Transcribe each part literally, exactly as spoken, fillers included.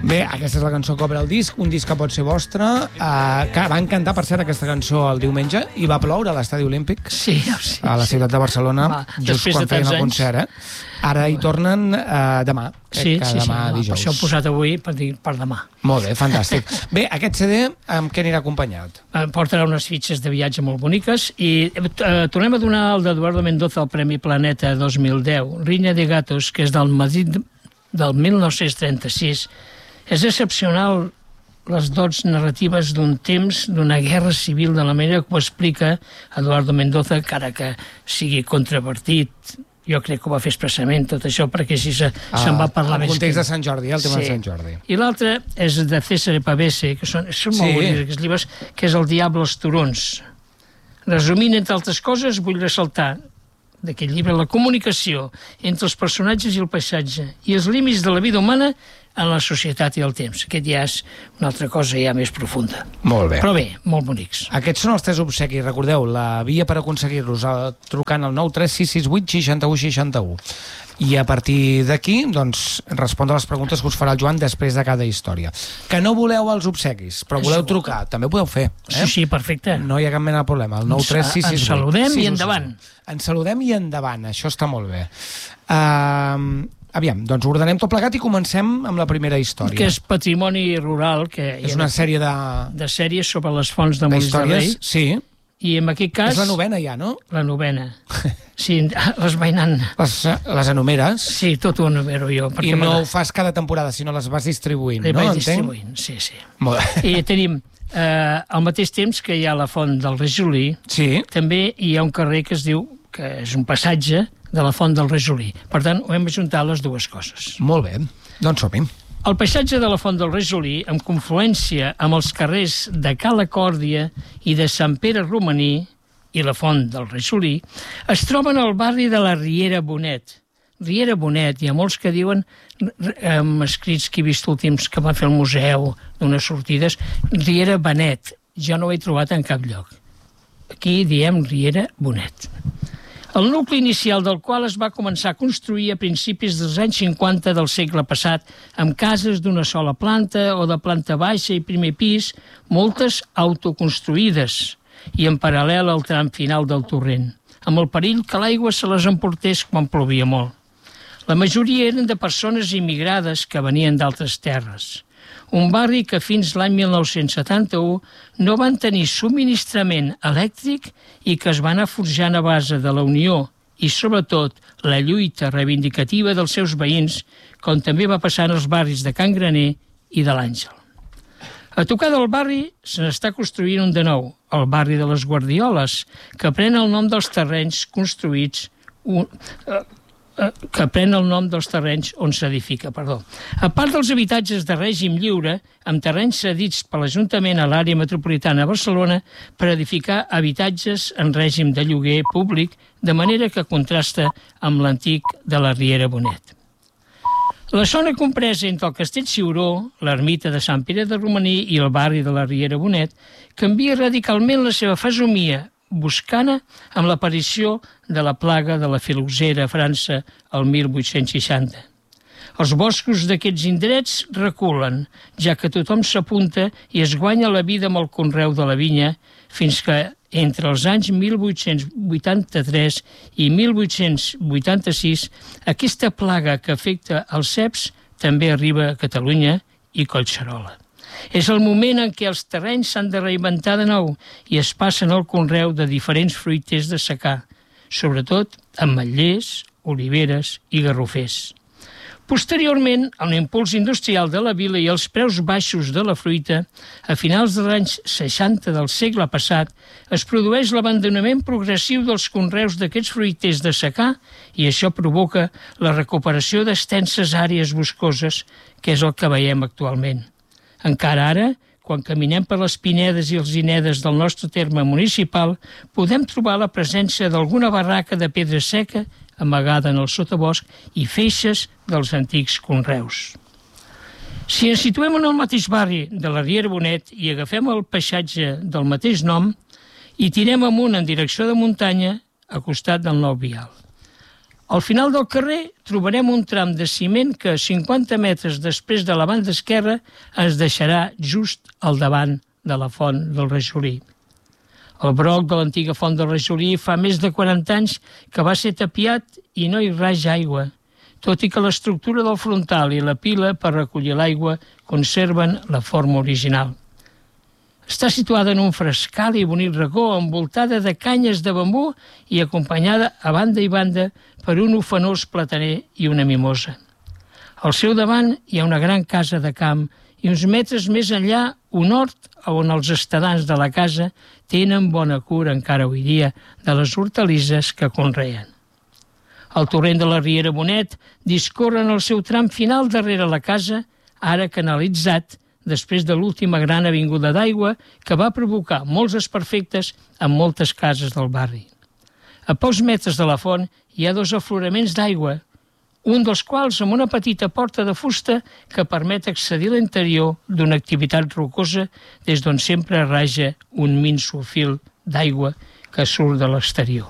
Bé, aquesta és la cançó que obre el disc, un disc que pot ser vostre, eh, que van cantar, per cert, aquesta cançó el diumenge, i va ploure a l'Estadi Olímpic, sí, sí, a la ciutat de Barcelona, va, just quan feien el concert. Eh? Ara hi tornen eh, demà, sí, que sí, demà sí, dijous. Per això ho he posat avui per, dir, per demà. Molt bé, fantàstic. Bé, aquest C D amb què anirà acompanyat? Eh, portarà unes fitxes de viatge molt boniques i eh, tornem a donar el d'Eduardo Mendoza el Premi Planeta dos mil deu, Riña de Gatos, que és del Madrid del mil nou-cents trenta-sis. És excepcional les dots narratives d'un temps, d'una guerra civil, de la manera que ho explica Eduardo Mendoza, encara que sigui controvertit. Jo crec que ho va fer expressament, tot això, perquè així se, ah, se'n va parlar més. El context de Sant Jordi, el tema sí. de Sant Jordi. I l'altre és de César Pavese, que són, són molt sí. bonics, llibres, que és El diable als turons. Resumint, entre altres coses, vull ressaltar d'aquest llibre la comunicació entre els personatges i el paisatge i els límits de la vida humana en la societat i el temps. Aquest ja és una altra cosa ja més profunda. Molt bé. Però bé, molt bonics. Aquests són els tres obsequis. Recordeu, la via per aconseguir-los trucant al nou tres sis sis vuit sis u sis u. I a partir d'aquí, doncs, respondre a les preguntes que us farà el Joan després de cada història. Que no voleu els obsequis, però voleu trucar, també ho podeu fer. Eh? Sí, sí, perfecte. No hi ha cap mena de problema. El nou tres sis sis vuit. Ens saludem i endavant. Ens saludem i endavant. Això està molt bé. Uh, aviam, doncs ordenem tot plegat i comencem amb la primera història. Que és Patrimoni Rural, que és una sèrie de... de sèries sobre les fonts de Molins de Rei. Sí. I en aquest cas... És la novena ja, no? La novena. Sí, les vaig anant... Les, les enumeres? Sí, tot ho enumero jo. I no ho fas cada temporada, sinó les vas distribuint, les no? Les vaig distribuint, sí, sí. Molt bé. I tenim, eh, al mateix temps que hi ha la font del Rajolí, sí. també hi ha un carrer que es diu, que és un passatge de la font del Rajolí. Per tant, ho hem ajuntat les dues coses. Molt bé, doncs som-hi. El paisatge de la Font del Rajolí, amb confluència amb els carrers de Cala Còrdia i de Sant Pere Romaní i la Font del Rajolí, es troben al barri de la Riera Bonet. Riera Bonet, hi ha molts que diuen, amb escrits que he vist últims que va fer el museu d'unes sortides, Riera Benet. Jo no ho he trobat en cap lloc. Aquí diem Riera Bonet. El nucli inicial del qual es va començar a construir a principis dels anys cinquanta del segle passat, amb cases d'una sola planta o de planta baixa i primer pis, moltes autoconstruïdes i en paral·lel al tram final del torrent, amb el perill que l'aigua se les emportés quan plovia molt. La majoria eren de persones immigrades que venien d'altres terres. Un barri que fins l'any mil nou-cents setanta-u no van tenir subministrament elèctric i que es van anar forjant a base de la unió i, sobretot, la lluita reivindicativa dels seus veïns, com també va passar en els barris de Can Graner i de l'Àngel. A tocar del barri se n'està construint un de nou, el barri de les Guardioles, que pren el nom dels terrenys construïts... Un, eh, que pren el nom dels terrenys on s'edifica, perdó. A part dels habitatges de règim lliure, amb terrenys cedits per l'Ajuntament a l'àrea metropolitana de Barcelona per edificar habitatges en règim de lloguer públic, de manera que contrasta amb l'antic de la Riera Bonet. La zona compresa entre el Castell Ciuró, l'ermita de Sant Pere de Romaní i el barri de la Riera Bonet canvia radicalment la seva fesomia, buscant amb l'aparició de la plaga de la filoxera a França el mil vuit-cents seixanta. Els boscos d'aquests indrets reculen, ja que tothom s'apunta i es guanya la vida amb el conreu de la vinya, fins que entre els anys mil vuit-cents vuitanta-tres i mil vuit-cents vuitanta-sis aquesta plaga que afecta els ceps també arriba a Catalunya i Collserola. És el moment en què els terrenys s'han de reinventar de nou i es passen al conreu de diferents fruiters de secà, sobretot ametllers, oliveres i garrofers. Posteriorment, amb l'impuls industrial de la vila i els preus baixos de la fruita, a finals dels anys seixanta del segle passat, es produeix l'abandonament progressiu dels conreus d'aquests fruiters de secà i això provoca la recuperació d'extenses àrees boscoses, que és el que veiem actualment. Encara ara, quan caminem per les pinedes i alzinedes del nostre terme municipal, podem trobar la presència d'alguna barraca de pedra seca amagada en el sotabosc i feixes dels antics conreus. Si ens situem en el mateix barri de la Riera Bonet i agafem el paisatge del mateix nom i tirem amunt en direcció de muntanya, a costat del nou vial. Al final del carrer trobarem un tram de ciment que cinquanta metres després de la banda esquerra es deixarà just al davant de la font del Rajolí. El broc de l'antiga font del Rajolí fa més de quaranta anys que va ser tapiat i no hi raja aigua, tot i que l'estructura del frontal i la pila per recollir l'aigua conserven la forma original. Està situada en un frescal i bonic racó envoltada de canyes de bambú i acompanyada a banda i banda per un ofenós plataner i una mimosa. Al seu davant hi ha una gran casa de camp i uns metres més enllà un hort on els estadants de la casa tenen bona cura encara avui dia de les hortalisses que conreen. El torrent de la Riera Bonet discorre en el seu tram final darrere la casa, ara canalitzat, després de l'última gran avinguda d'aigua que va provocar molts desperfectes en moltes cases del barri. A pocs metres de la font hi ha dos afloraments d'aigua, un dels quals amb una petita porta de fusta que permet accedir a l'interior d'una activitat rocosa des d'on sempre raja un minso fil d'aigua que surt de l'exterior.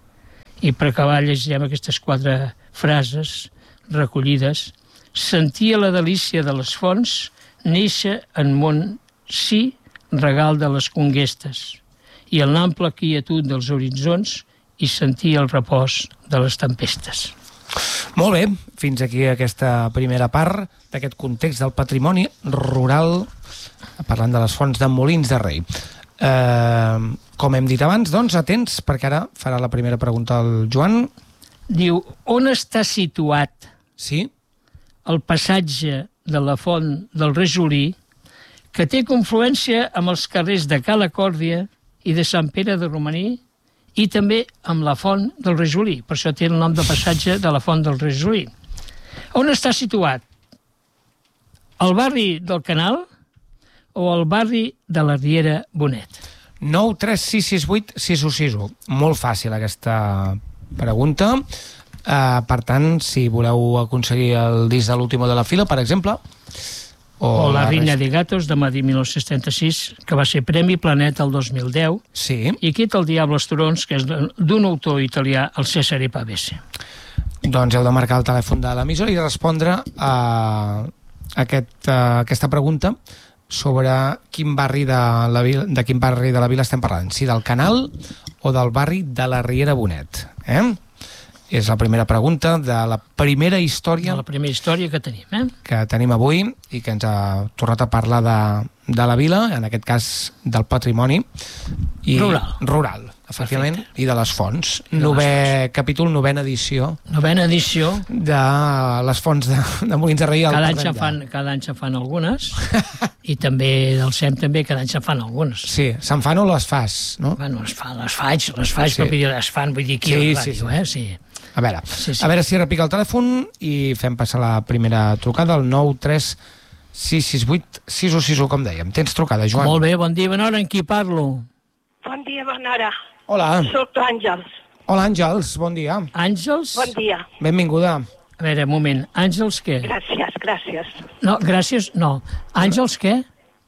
I per acabar llegirem aquestes quatre frases recollides. Sentia la delícia de les fonts, néixer en món sí, regal de les conguestes, i en l'ample quietud dels horitzons i sentir el repòs de les tempestes. Molt bé, fins aquí aquesta primera part d'aquest context del patrimoni rural, parlant de les fonts de Molins de Rei. Eh, com hem dit abans, doncs, atents, perquè ara farà la primera pregunta al Joan. Diu, on està situat Sí? el passatge de la font del Rajolí, que té confluència amb els carrers de Cala Còrdia i de Sant Pere de Romaní i també amb la font del Rajolí. Per això té el nom de passatge de la font del Rajolí. On està situat? Al barri del Canal o al barri de la Riera Bonet? nou tres sis sis vuit sis u sis u. Molt fàcil aquesta pregunta. Uh, per tant, si voleu aconseguir el disc de l'último de la fila, per exemple, o, o la Rinya de Gatos de Madrid mil nou-cents trenta-sis, que va ser Premi Planeta el dos mil deu, sí. I Qui el Diable als Turons, que és d'un autor italià, el Cesare Pavese. Doncs heu de marcar el telèfon de l'emissora i respondre a, aquest, a aquesta pregunta sobre quin barri de la vila, de quin barri de la vila estem parlant, si del Canal o del barri de la Riera Bonet. Eh? És la primera pregunta de la primera història... De la primera història que tenim, eh? Que tenim avui i que ens ha tornat a parlar de, de la vila, en aquest cas del patrimoni. I rural. Rural, efectivament, perfecte. I de les fonts. De Nové les fonts. capítol, novena edició. Novena edició. De les fonts de, de Molins de Rei. Cada any, se'n fan, cada any se'n fan algunes. I també del S E M també cada any se'n fan algunes. Sí, se'n fan o les fas, no? Bueno, les, fa, les faig, les faig, sí. Però es fan, vull dir, aquí sí, a la ràdio, sí, sí. eh? Sí. A veure, sí, sí. a veure si repica el telèfon i fem passar la primera trucada al nou tres sis sis vuit sis u sis u, com dèiem. Tens trucada, Joan? Molt bé, bon dia, bona hora, amb qui parlo? Bon dia, bona hora. Hola. Soc l'Àngels. Hola, Àngels, bon dia. Àngels? Bon dia. Benvinguda. A veure, un moment, Àngels què? Gràcies, gràcies. No, gràcies, no. Àngels què?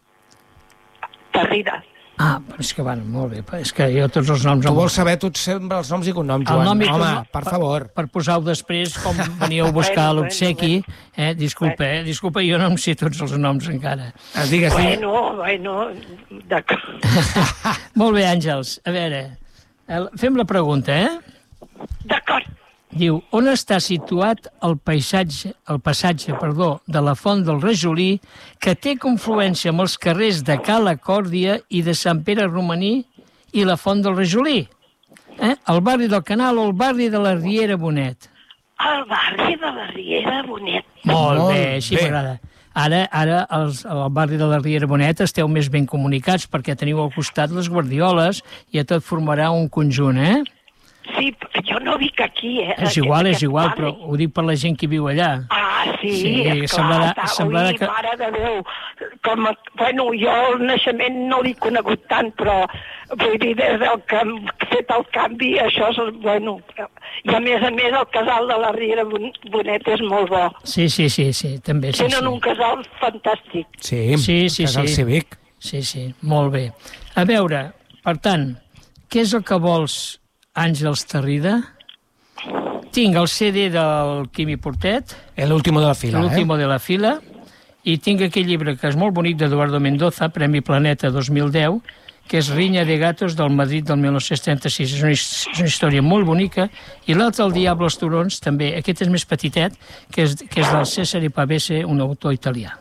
Garriga. Ah, però és que, bueno, molt bé, és que jo tots els noms... Tu vols saber tots sempre els noms i cognoms, Joan? El nom i Home, cognom, per favor. Per, per posar-ho després, com veníeu a buscar bueno, l'obsequi, bueno, eh? Disculpa, eh? Disculpa, jo no em sé tots els noms encara. Ah, digues, digues. Bueno, bueno, d'acord. Molt bé, Àngels, a veure, fem la pregunta, eh? D'acord. Diu, on està situat el paisatge, el passatge, perdó, de la font del Rajolí, que té confluència amb els carrers de Cala Còrdia i de Sant Pere Romaní i la font del Rajolí? Eh? El barri del Canal o el barri de la Riera Bonet? El barri de la Riera Bonet. Molt, Molt bé, així bé. m'agrada. Ara, ara els, al barri de la Riera Bonet esteu més ben comunicats perquè teniu al costat les Guardioles i a tot formarà un conjunt, eh? Sí, però jo no vic aquí, eh? És igual, és igual, però ho dic per la gent que viu allà. Ah, sí, Sí, esclar. semblarà- semblarà Ui, que- mare de Déu. Com, a- bueno, jo el naixement no l'he conegut tant, però vull dir, des del que hem fet el canvi, això és, bueno... I a més a més el casal de la Riera Bonet és molt bo. Sí, sí, sí, sí, també, sí, Tenen sí. un casal fantàstic. Sí, Sí, sí, Casal sí. Cívic. Sí, sí, molt bé. A veure, per tant, què és el que vols, Àngels Tarrida? Tinc el C D del Quimi Portet. L'último de la fila, L'último eh? de la fila. I tinc aquell llibre que és molt bonic d'Eduardo Mendoza, Premi Planeta dos mil deu, que és Riña de Gatos del Madrid del mil nou-cents trenta-sis. És una, és una història molt bonica. I l'altre, El Diablo als turons, també. Aquest és més petitet, que és, que és del Cesare Pavese, un autor italià.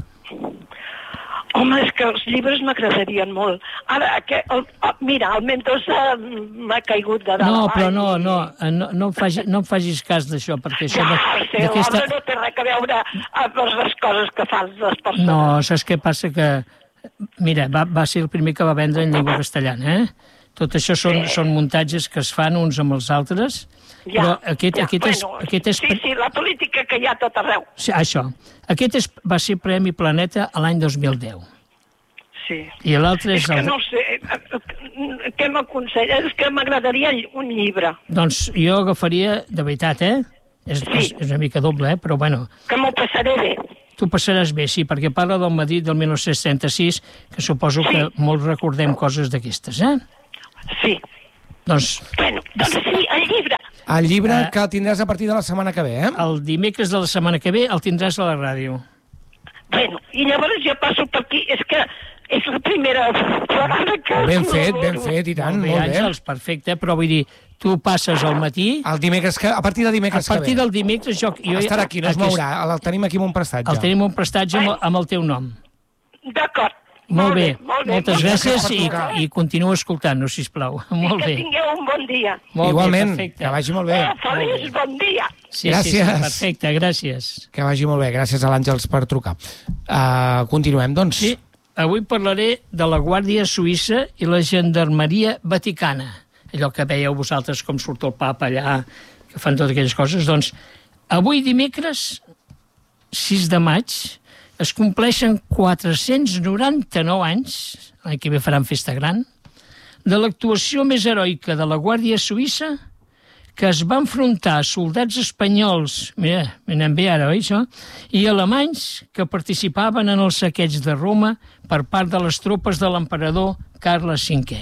Home, és que els llibres m'agradarien molt. Ara, que el, mira, el Mendoza m'ha caigut de dalt. No, però no, no, no, no, em facis, no em facis cas d'això, perquè això... Ja, sé, d'aquesta... l'home no té res a veure amb les coses que fan les persones. No, saps què passa? Que, mira, va, va ser el primer que va vendre en llengua castellana, eh? Tot això són, sí. són muntatges que es fan uns amb els altres, ja, però aquest, ja. aquest, Bueno, és, aquest és... Sí, sí, la política que hi ha tot arreu. Sí, això. Aquest és, va ser Premi Planeta a l'any dos mil deu. Sí. I l'altre és... És que el... no sé, què m'aconsella? És que m'agradaria un llibre. Doncs jo agafaria, de veritat, eh? És, Sí. és, és una mica doble, eh? Però bueno... Que m'ho passaré bé. Tu passaràs bé, sí, perquè parla del Madrid del mil nou-cents trenta-sis, que suposo Sí. que molts recordem coses d'aquestes, eh? Sí. Doncs Bueno, doncs sí, el llibre. El llibre Eh, que el tindràs a partir de la setmana que ve, eh? el dimecres de la setmana que ve el tindràs a la ràdio. Bueno, i llavors jo passo per aquí. És que és la primera vegada que... Ben fet, ben fet, i tant, Molt bé, molt bé. Àngels, perfecte, però vull dir, tu passes al matí, El dimecres que, a partir de a dimecres partir que ve. del dimecres jo... jo Estarà aquí, no es mourà. El tenim aquí amb un prestatge. El tenim un prestatge amb, amb el teu nom. D'acord. Molt bé, molt bé. moltes Molt gràcies per i, trucar. i continua escoltant-nos, sisplau. Molt Que bé. tingueu un bon dia. Molt Igualment, bé, perfecte. que vagi molt bé. Eh, feliç bon dia. Sí, sí, Gràcies. sí, perfecte, gràcies. Que vagi molt bé. Gràcies a l'Àngels per trucar. Uh, continuem, doncs. Sí, avui parlaré de la Guàrdia Suïssa i la Gendarmeria Vaticana. Allò que veieu vosaltres com surt el papa allà, que fan totes aquelles coses. Doncs avui dimecres, sis de maig, es compleixen quatre-cents noranta-nou anys, l'any que ve faran festa gran, de l'actuació més heroica de la Guàrdia Suïssa, que es va enfrontar a soldats espanyols, mira, anem bé ara, oi, això? I alemanys que participaven en el saqueig de Roma per part de les tropes de l'emperador Carles cinquè.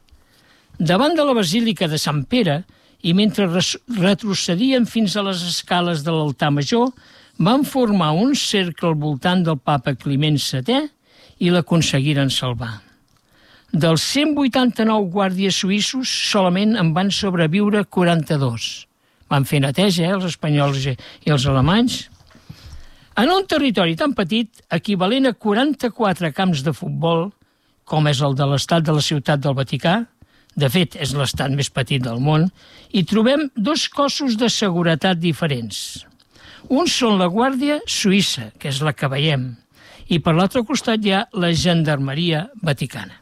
Davant de la Basílica de Sant Pere, i mentre retrocedien fins a les escales de l'altar major, van formar un cercle al voltant del papa Climent setè i l'aconseguiren salvar. Dels cent vuitanta-nou guàrdies suïssos, solament en van sobreviure quaranta-dos. Van fer neteja, eh, els espanyols i els alemanys. En un territori tan petit, equivalent a quaranta-quatre camps de futbol, com és el de l'estat de la Ciutat del Vaticà, de fet, és l'estat més petit del món, hi trobem dos cossos de seguretat diferents. Uns són la Guàrdia Suïssa, que és la que veiem, i per l'altre costat hi ha la Gendarmeria Vaticana.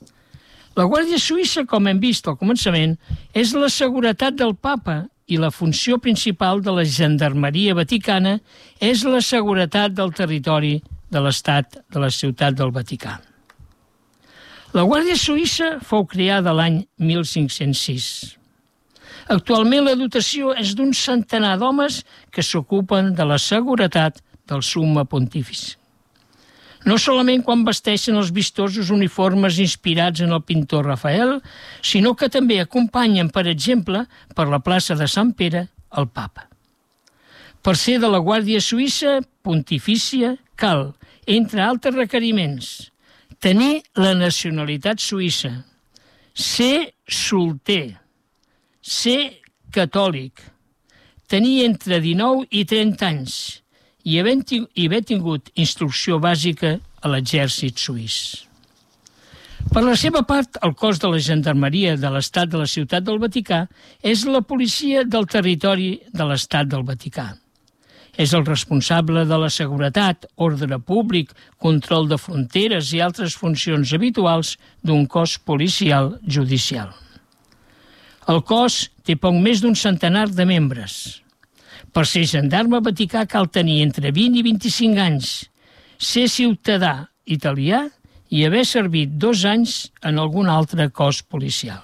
La Guàrdia Suïssa, com hem vist al començament, és la seguretat del papa i la funció principal de la Gendarmeria Vaticana és la seguretat del territori de l'estat de la Ciutat del Vaticà. La Guàrdia Suïssa fou creada l'any mil cinc-cents sis. Actualment la dotació és d'un centenar d'homes que s'ocupen de la seguretat del Summa Pontífice. No solament quan vesteixen els vistosos uniformes inspirats en el pintor Rafael, sinó que també acompanyen, per exemple, per la plaça de Sant Pere, el papa. Per ser de la Guàrdia Suïssa Pontifícia cal, entre altres requeriments, tenir la nacionalitat suïssa, ser solter, ser catòlic, tenir entre dinou i trenta anys i haver tingut instrucció bàsica a l'exèrcit suís. Per la seva part, el cos de la Gendarmeria de l'Estat de la Ciutat del Vaticà és la policia del territori de l'Estat del Vaticà. És el responsable de la seguretat, ordre públic, control de fronteres i altres funcions habituals d'un cos policial judicial. El cos té poc més d'un centenar de membres. Per ser gendarme vaticà cal tenir entre vint i vint-i-cinc anys, ser ciutadà italià i haver servit dos anys en algun altre cos policial.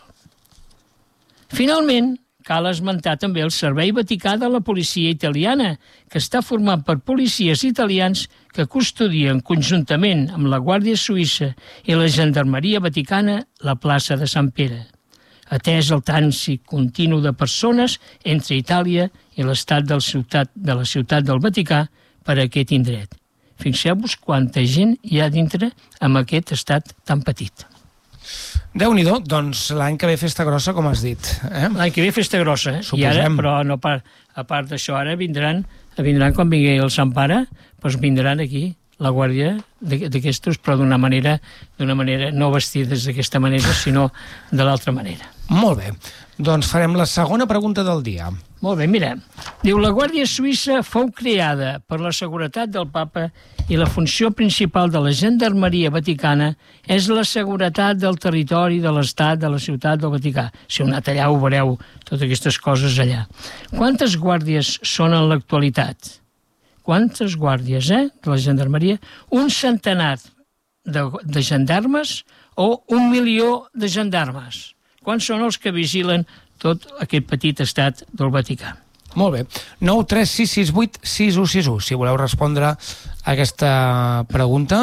Finalment, cal esmentar també el Servei Vaticà de la Policia Italiana, que està format per policies italians que custodien conjuntament amb la Guàrdia Suïssa i la Gendarmeria Vaticana la plaça de Sant Pere. atès el trànsit continu de persones entre Itàlia i l'estat del ciutat, de la ciutat del Vaticà per a aquest indret. Fixeu-vos quanta gent hi ha dintre amb aquest estat tan petit. Déu-n'hi-do, doncs l'any que ve festa grossa, com has dit. Eh? L'any que ve festa grossa, eh? Suposem. I ara, però no par, a part d'això, ara vindran, vindran quan vingui el Sant Pare, doncs vindran aquí la guàrdia d'aquestos, però d'una manera, d'una manera no vestides d'aquesta manera, sinó de l'altra manera. Molt bé, doncs farem la segona pregunta del dia. Molt bé, mira, diu, la Guàrdia Suïssa fou creada per la seguretat del papa i la funció principal de la gendarmeria vaticana és la seguretat del territori de l'estat de la ciutat del Vaticà. Si heu anat allà ho veureu, totes aquestes coses allà. Quantes guàrdies són en l'actualitat? Quantes guàrdies, eh, de la gendarmeria? Un centenar de, de gendarmes o un milió de gendarmes? Quants són els que vigilen tot aquest petit estat del Vaticà? Molt bé. nou tres sis sis vuit sis u sis u, si voleu respondre a aquesta pregunta.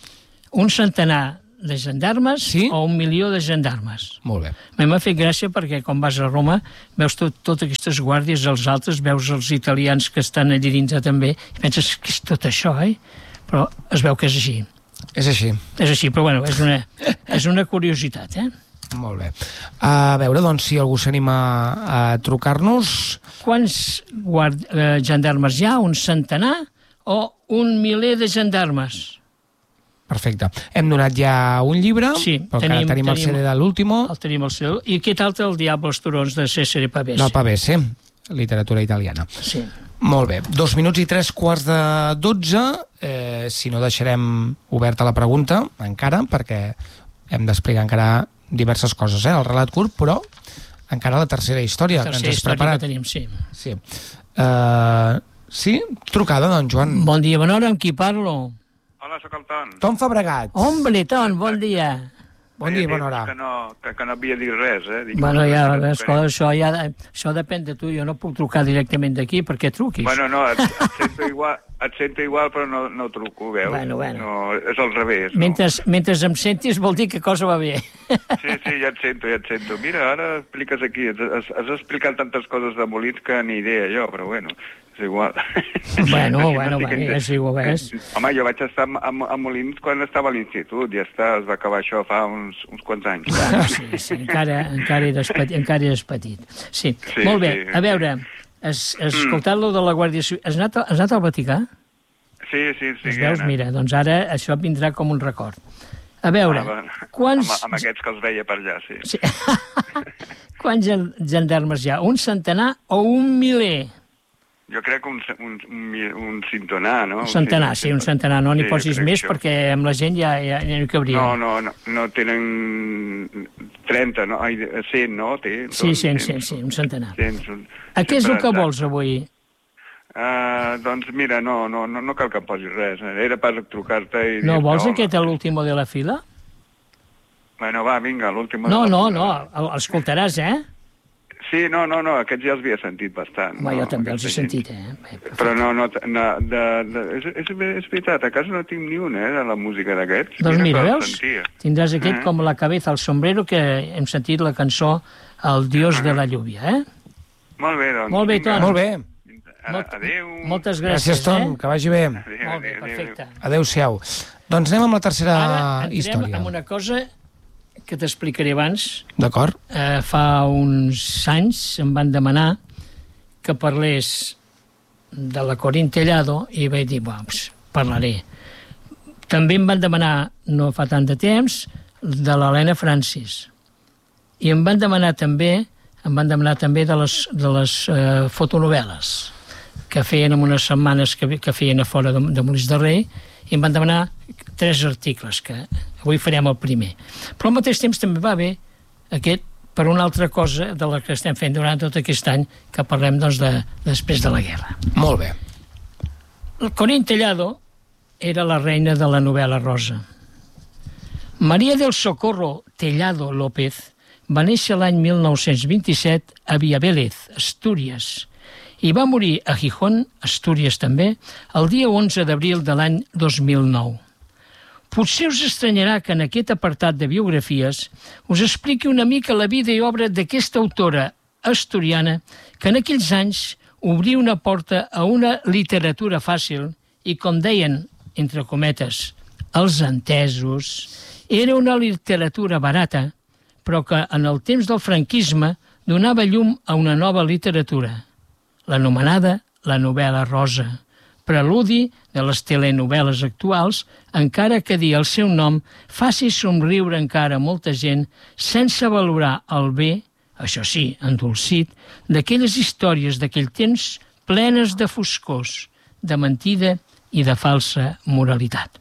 Un centenar de gendarmes, sí? O un milió de gendarmes? Molt bé. M'ha fet gràcia perquè quan vas a Roma veus tot, totes aquestes guàrdies, els altres, veus els italians que estan allà dintre també, i penses que és tot això, eh? Però es veu que és així. És així. És així, però bueno, és una, és una curiositat, eh? Molt bé. A veure, doncs, si algú s'anima a trucar-nos... Quants guard... eh, gendarmes hi ha? Un centenar o un miler de gendarmes? Perfecte. Hem donat ja un llibre, sí, però tenim, tenim el C D de l'último. El tenim el C D. I aquest altre, el Diable als turons, de Cesare Pavese. Del Pavese, literatura italiana. Sí. Molt bé. Dos minuts i tres quarts de dotze. Eh, si no, deixarem oberta la pregunta, encara, perquè hem d'explicar encara diverses coses, eh? El relat curt, però encara la tercera història. La tercera que ens has història preparat. que tenim, sí. Sí. Uh, sí? Trucada, doncs, Joan. Bon dia, bona hora, amb qui parlo? Hola, sóc el Ton. Tom Fabregat. Hombre, Ton, bon dia. Bon dia i bona hora. Que no, que, que no havia dit res, eh? Dic, Bueno, no, ja, no, escolta, això, ja, això depèn de tu. Jo no puc trucar directament d'aquí perquè truquis. Bueno, no, et, et sento igual, et sento igual, però no, no truco, veus? Bueno, bueno. No, és al revés, no? Mentre, mentre em sentis vol dir que cosa va bé. Sí, sí, ja et sento, ja et sento. Mira, ara expliques aquí, has, has explicat tantes coses de Molins que ni idea jo, però bueno, és igual. Bueno, Així bueno, m'estic bueno, ent- ja si ho ves. Home, jo vaig estar a, a Molins quan estava a l'institut, ja està, es va acabar això fa uns, uns quants anys. Bueno, sí, sí, encara, encara, eres petit, encara eres petit. Sí, Sí, molt bé. sí. A veure, has, has escoltat lo de la Guàrdia Civil. Has anat, has anat al Vaticà? Sí, sí, sí. Es que veus? he anat. Mira, doncs ara això vindrà com un record. A veure, Ah, bueno. quants... Amb, amb aquests que els veia per allà, sí. Sí. Quants gen- gendarmes hi ha? Un centenar o un miler? Jo crec que un, un, un, un cintonar, no? Un centenar, sí, un centenar. No n'hi Sí, posis crec més això. perquè amb la gent ja, ja, ja no hi cabria. No, no, no, no tenen trenta, no? Ai, cent, no? Té, Sí, doncs, cent, cent, sí, un centenar. cent, són- A què és el que sempre- vols avui? Uh, doncs mira, no, no, no, no cal que em posis res. Era per trucar-te i dir-te... No vols hola. aquest a l'último de la fila? Bueno, va, vinga, l'últim... No, no, no, el- l'escoltaràs, eh? Sí, no, no, no, aquests ja els havia sentit bastant. Home, no, jo també els he aquesta gent. sentit, eh? Bé, perfecte. Però no, no, no de, de, és, és, és veritat, a casa no tinc ni un, eh, de la música d'aquests. Doncs mira, que els veus? sentia. Tindràs aquest Eh? com la cabeza al sombrero, que hem sentit la cançó El Dios de la lluvia, eh? Molt bé, doncs. Molt bé, vinga. Ton. Molt bé. Molt- Adéu. Moltes gràcies, Gràcies, Tom, eh? que vagi bé. Adéu, Molt bé, adéu, adéu. perfecte. Adéu-siau. Doncs anem amb la tercera Ara entrem història. amb una cosa que t'explicaré abans. D'acord? Eh, fa uns anys em van demanar que parlés de la Corín Tellado i vaig dir, bueno, pues, parlaré. També em van demanar, no fa tant de temps, de l'Helena Francis. I em van demanar també em van demanar també de les, de les eh, fotonovel·les que feien en unes setmanes que, que feien a fora de, de Molins de Rei, i em van demanar tres articles, que avui farem el primer. Però al mateix temps també va bé aquest per una altra cosa de la que estem fent durant tot aquest any, que parlem doncs, de, després de la guerra. Molt bé. Corín Tellado era la reina de la novel·la rosa. Maria del Socorro Tellado López va néixer l'any mil nou-cents vint-i-set a Villavélez, Astúries, i va morir a Gijón, Astúries també, el dia onze d'abril de l'any dos mil nou. Potser us estranyarà que en aquest apartat de biografies us expliqui una mica la vida i obra d'aquesta autora asturiana que en aquells anys obria una porta a una literatura fàcil i, com deien, entre cometes, els entesos, era una literatura barata, però que en el temps del franquisme donava llum a una nova literatura, l'anomenada la novel·la rosa, preludi de les telenovel·les actuals, encara que dir el seu nom faci somriure encara molta gent sense valorar el bé, això sí, endolcit, d'aquelles històries d'aquell temps plenes de foscors, de mentida i de falsa moralitat.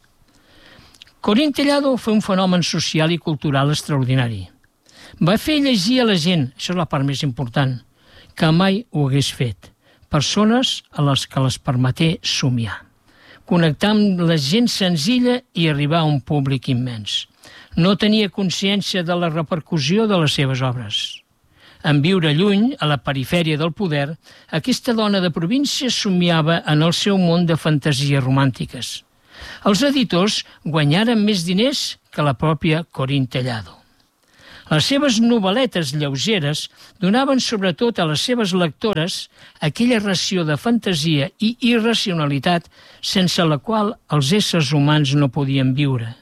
Corín Tellado fa un fenomen social i cultural extraordinari. Va fer llegir a la gent, això és la part més important, que mai ho hagués fet. Persones a les que les permeté somiar, connectar amb la gent senzilla i arribar a un públic immens. No tenia consciència de la repercussió de les seves obres. En viure lluny, a la perifèria del poder, aquesta dona de província somiava en el seu món de fantasies romàntiques. Els editors guanyaren més diners que la pròpia Corín Tellado. Les seves novel·letes lleugeres donaven sobretot a les seves lectores aquella ració de fantasia i irracionalitat sense la qual els éssers humans no podien viure.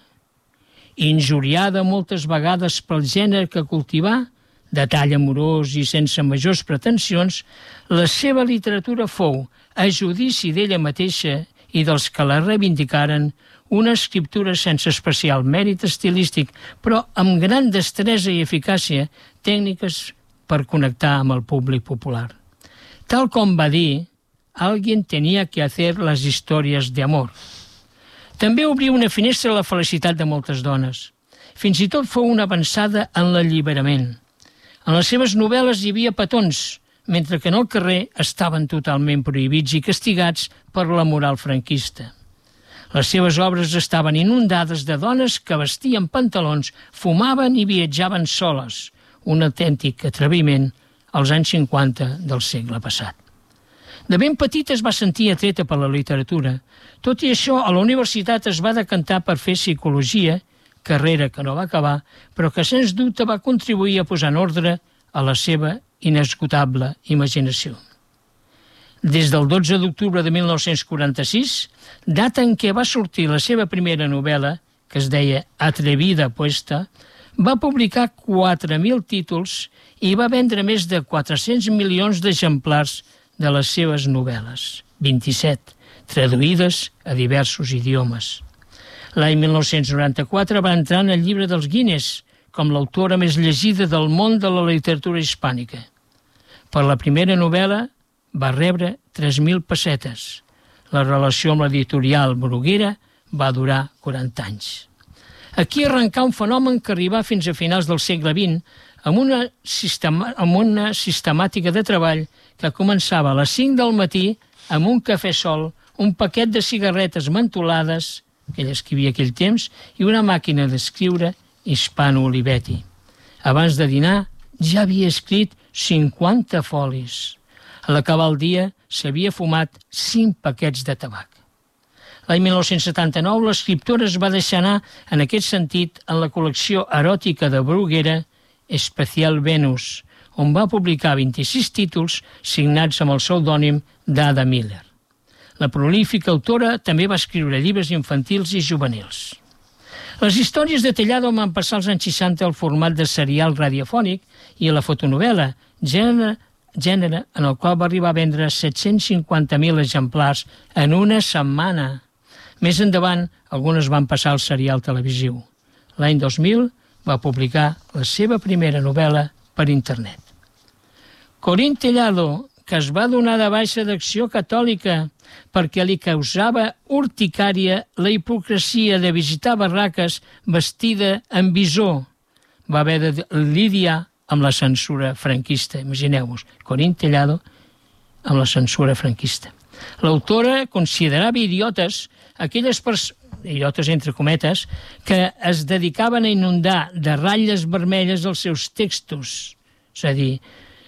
Injuriada moltes vegades pel gènere que cultivà, de tall amorós i sense majors pretensions, la seva literatura fou, a judici d'ella mateixa i dels que la reivindicaren, una escriptura sense especial mèrit estilístic, però amb gran destresa i eficàcia tècniques per connectar amb el públic popular. Tal com va dir, alguien tenía que hacer las historias de amor. També obria una finestra a la felicitat de moltes dones. Fins i tot fou una avançada en l'alliberament. En les seves novel·les hi havia petons, mentre que en el carrer estaven totalment prohibits i castigats per la moral franquista. Les seves obres estaven inundades de dones que vestien pantalons, fumaven i viatjaven soles, un autèntic atreviment als anys cinquanta del segle passat. De ben petita es va sentir atreta per la literatura. Tot i això, a la universitat es va decantar per fer psicologia, carrera que no va acabar, però que sens dubte va contribuir a posar en ordre a la seva inesgotable imaginació. Des del dotze d'octubre de mil nou-cents quaranta-sis, data en què va sortir la seva primera novel·la, que es deia Atrevida Puesta, va publicar quatre mil títols i va vendre més de quatre-cents milions d'exemplars de les seves novel·les, vint-i-set, traduïdes a diversos idiomes. L'any mil nou-cents noranta-quatre va entrar en el llibre dels Guinness com l'autora més llegida del món de la literatura hispànica. Per la primera novel·la va rebre tres mil pessetes. La relació amb l'editorial Bruguera va durar quaranta anys. Aquí arrencà un fenomen que arribà fins a finals del segle vint amb una, sistema, amb una sistemàtica de treball que començava a les cinc del matí amb un cafè sol, un paquet de cigarretes mentolades, que ell escrivia aquell temps, i una màquina d'escriure Hispano-Olivetti. Abans de dinar ja havia escrit cinquanta folis. A l'acabar el dia s'havia fumat cinc paquets de tabac. L'any mil nou-cents setanta-nou l'escriptora es va deixar anar en aquest sentit en la col·lecció eròtica de Bruguera Especial Venus, on va publicar vint-i-sis títols signats amb el pseudònim d'Ada Miller. La prolífica autora també va escriure llibres infantils i juvenils. Les històries de Tellado van passar als anys seixanta al format de serial radiofònic i a la fotonovel·la, gènere gènere en el qual va arribar a vendre set-cents cinquanta mil exemplars en una setmana. Més endavant, algunes van passar al serial televisiu. L'any dos mil va publicar la seva primera novel·la per internet. Corín Tellado, que es va donar de baixa d'Acció Catòlica perquè li causava urticària la hipocresia de visitar barraques vestida en visor, va haver de lidiar amb la censura franquista. Imagineu-vos, Corín Tellado amb la censura franquista. L'autora considerava idiotes aquelles persones, idiotes entre cometes, que es dedicaven a inundar de ratlles vermelles els seus textos. És a dir,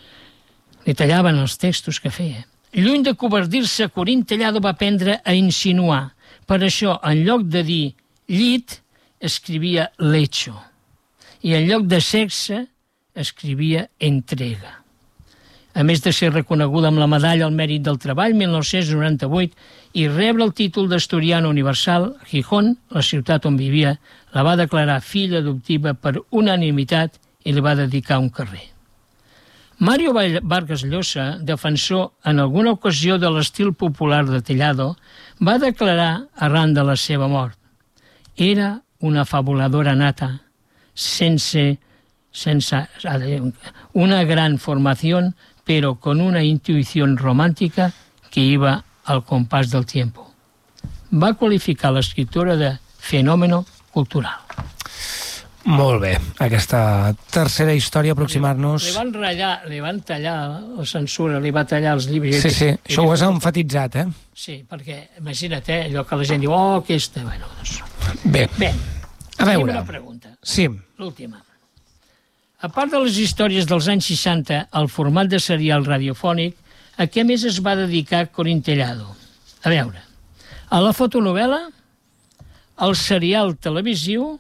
li tallaven els textos que feia. Lluny de covardir-se, Corín Tellado va aprendre a insinuar. Per això, en lloc de dir llit, escrivia lecho i en lloc de sexe escrivia entrega. A més de ser reconeguda amb la Medalla al Mèrit del Treball mil nou-cents noranta-vuit i rebre el títol d'Asturiana Universal, Gijón, la ciutat on vivia, la va declarar filla adoptiva per unanimitat i li va dedicar un carrer. Mario Vargas Llosa, defensor en alguna ocasió de l'estil popular de Tellado, va declarar arran de la seva mort: era una fabuladora nata, sense, sense una gran formación, pero con una intuición romántica que iba al compás del tiempo. Va qualificar l'escriptora de fenòmeno cultural. Molt bé, aquesta tercera història, aproximar-nos... Li van ratllar, li van tallar la censura, li va tallar els llibres... Sí, sí, això ho has enfatitzat, eh? Sí, perquè, imagina't, eh, allò que la gent diu, oh, aquesta... Bueno, doncs... Bé, Bé, a veure... una pregunta. Sí. L'última. A part de les històries dels anys seixanta, al format de serial radiofònic, a què més es va dedicar Corín Tellado? A veure, a la fotonovel·la, al serial televisiu,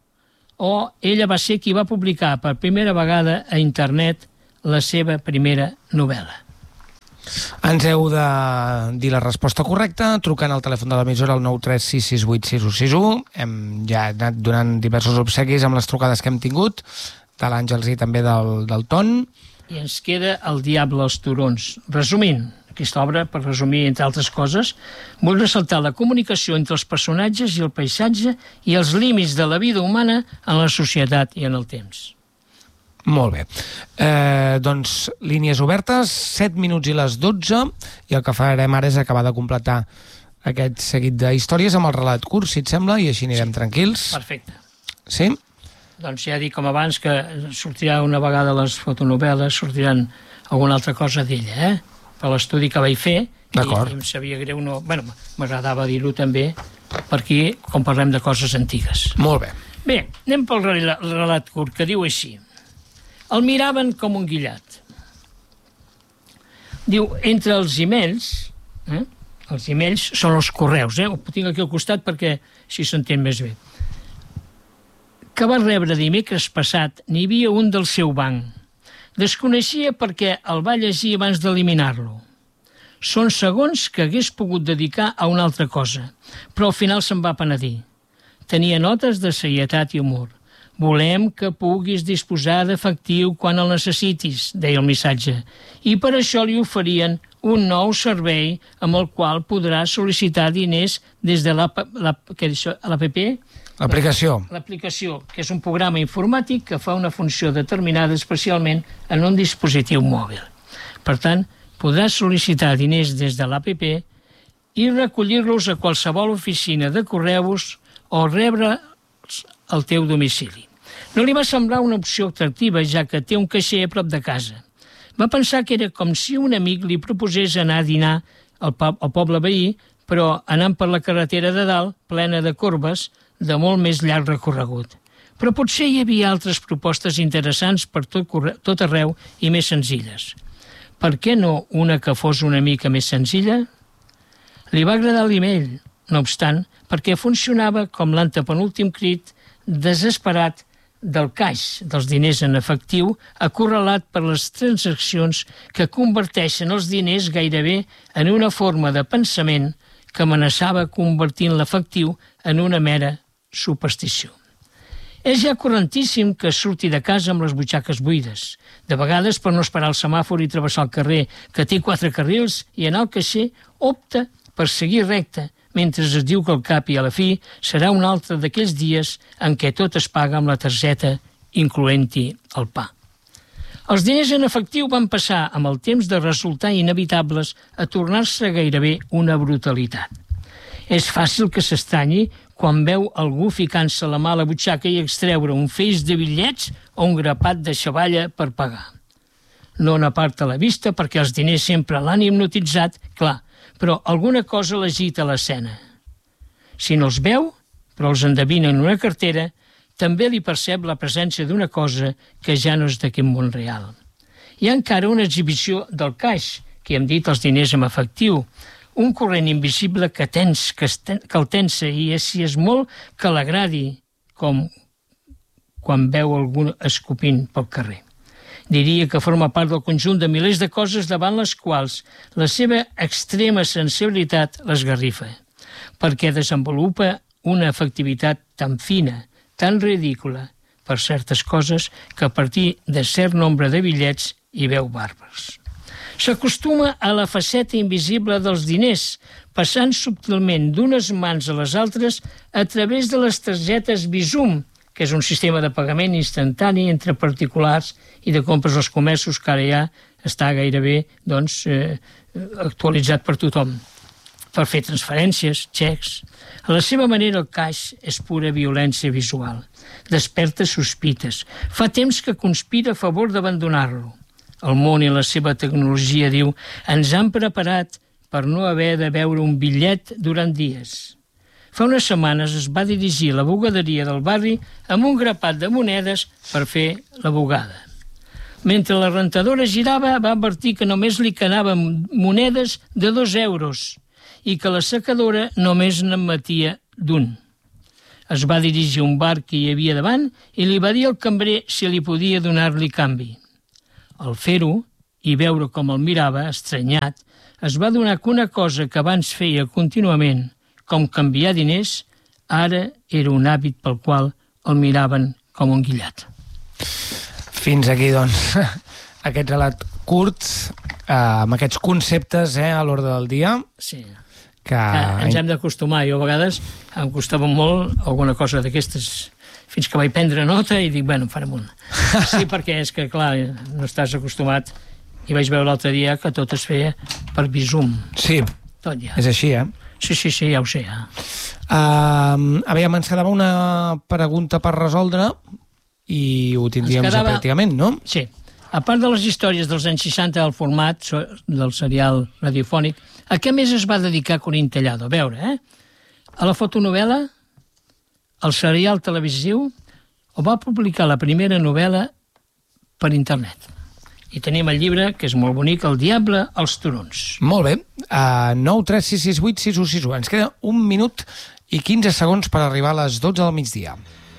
o ella va ser qui va publicar per primera vegada a internet la seva primera novel·la? Ens heu de dir la resposta correcta trucant al telèfon de l'emissora al nou tres sis sis vuit sis u sis u. Hem ja anat donant diversos obsequis amb les trucades que hem tingut, de l'Àngels i també del, del Ton. I ens queda El diable als turons. Resumint, aquesta obra, per resumir, entre altres coses, vull ressaltar la comunicació entre els personatges i el paisatge i els límits de la vida humana en la societat i en el temps. Molt bé. Eh, doncs, línies obertes, set minuts i les dotze, i el que farem ara és acabar de completar aquest seguit d'històries amb el relat curt, si et sembla, i així anirem sí. tranquils. Perfecte. Sí? Doncs ja dic com abans que sortirà una vegada les fotonovel·les, sortiran alguna altra cosa d'ella, eh? Per l'estudi que vaig fer, i em sabia greu, no... Bueno, m'agradava dir-ho també, perquè com parlem de coses antigues. Molt bé. Bé, anem pel relat curt, que diu així. El miraven com un guillat. Diu, entre els emails, eh? els emails són els correus, eh? Ho tinc aquí al costat perquè així s'entén més bé, que va rebre dimecres passat, n'hi havia un del seu banc. Desconeixia perquè el va llegir abans d'eliminar-lo. Són segons que hagués pogut dedicar a una altra cosa, però al final se'n va penedir. Tenia notes de serietat i humor. Volem que puguis disposar d'efectiu quan el necessitis, deia el missatge, i per això li oferien un nou servei amb el qual podrà sol·licitar diners des de l'app, l'app, L'aplicació. L'aplicació, que és un programa informàtic que fa una funció determinada especialment en un dispositiu mòbil. Per tant, podràs sol·licitar diners des de l'app i recollir-los a qualsevol oficina de correus o rebre'ls al teu domicili. No li va semblar una opció atractiva, ja que té un caixer a prop de casa. Va pensar que era com si un amic li proposés anar a dinar al, al poble veí, però anant per la carretera de dalt, plena de corbes, de molt més llarg recorregut. Però potser hi havia altres propostes interessants per tot, tot arreu i més senzilles. Per què no una que fos una mica més senzilla? Li va agradar l'email, no obstant, perquè funcionava com l'antepenúltim crit desesperat del caix dels diners en efectiu, acorralat per les transaccions que converteixen els diners gairebé en una forma de pensament que amenaçava convertint l'efectiu en una mera superstició. És ja correntíssim que surti de casa amb les butxaques buides, de vegades per no esperar el semàfor i travessar el carrer, que té quatre carrils, i anar al caixer opta per seguir recte, mentre es diu que al cap i a la fi serà un altre d'aquells dies en què tot es paga amb la targeta, incloent-hi el pa. Els diners en efectiu van passar amb el temps de resultar inevitables a tornar-se gairebé una brutalitat. És fàcil que s'estranyi quan veu algú ficant-se la mà a la butxaca i extreure un feix de bitllets o un grapat de xavalla per pagar. No n'aparta la vista perquè els diners sempre l'han hipnotitzat, clar, però alguna cosa l'agita a l'escena. Si no els veu, però els endevina en una cartera, també li percep la presència d'una cosa que ja no és d'aquest món real. Hi ha encara una exhibició del caix, que hem dit els diners en efectiu, un corrent invisible que tens, que, que el tensa i és, si és molt que l'agradi com quan veu algú escopint pel carrer. Diria que forma part del conjunt de milers de coses davant les quals la seva extrema sensibilitat l'esgarrifa, perquè desenvolupa una efectivitat tan fina, tan ridícula, per certes coses, que a partir de cert nombre de bitllets hi veu bàrbars. S'acostuma a la faceta invisible dels diners, passant subtilment d'unes mans a les altres a través de les targetes Bizum, que és un sistema de pagament instantani entre particulars i de compres als comerços que ara ja està gairebé doncs, eh, actualitzat per tothom, per fer transferències, xecs. A la seva manera el caix és pura violència visual. Desperta sospites. Fa temps que conspira a favor d'abandonar-lo. El món i la seva tecnologia, diu, ens han preparat per no haver de veure un bitllet durant dies. Fa unes setmanes es va dirigir a la bugaderia del barri amb un grapat de monedes per fer la bugada. Mentre la rentadora girava, va advertir que només li quedaven monedes de dos euros i que la secadora només n'emetia d'un. Es va dirigir a un bar que hi havia davant i li va dir al cambrer si li podia donar-li canvi. Al fer-ho, i veure com el mirava, estranyat, es va adonar que una cosa que abans feia contínuament, com canviar diners, ara era un hàbit pel qual el miraven com un guillat. Fins aquí, doncs, aquest relat curt, eh, amb aquests conceptes eh, a l'ordre del dia. Sí. Que... Eh, ens hem d'acostumar. Jo a vegades em costava molt alguna cosa d'aquestes, fins que vaig prendre nota i dic, bueno, en farem una. Sí, perquè és que, clar, no estàs acostumat. I vaig veure l'altre dia que tot es feia per Bizum. Sí, tot ja. És així, eh? Sí, sí, sí, ja ho sé. Ja. Uh, aviam, ens quedava una pregunta per resoldre i ho tindríem ja quedava... pràcticament, no? Sí. A part de les històries dels anys seixanta del format del serial radiofònic, a què més es va dedicar Corín Tellado? A veure, eh? A la fotonovel·la, al serial televisiu, o va publicar la primera novel·la per internet. I tenim el llibre, que és molt bonic, El diable als turons. Molt bé. Uh, nou tres sis sis vuit sis u sis u. Ens queda un minut i quinze segons per arribar a les dotze del migdia.